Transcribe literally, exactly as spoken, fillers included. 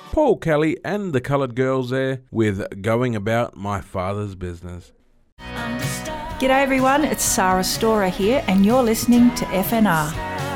Paul Kelly and the Coloured Girls there with Going About My Father's Business. G'day everyone, it's Sarah Storer here and you're listening to F N R.